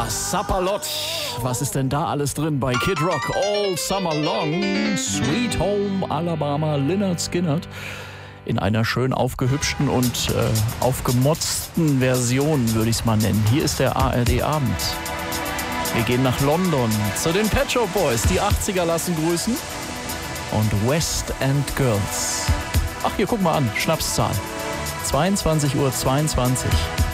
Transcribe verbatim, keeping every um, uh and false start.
Sapperlot. Was ist denn da alles drin bei Kid Rock? All Summer Long, Sweet Home Alabama, Lynyrd Skynyrd. In einer schön aufgehübschten und äh, aufgemotzten Version, würde ich es mal nennen. Hier ist der A R D-Abend. Wir gehen nach London zu den Pet Shop Boys. Die achtziger lassen grüßen. Und West End Girls. Ach, hier, guck mal an. Schnapszahl. zweiundzwanzig Uhr zweiundzwanzig.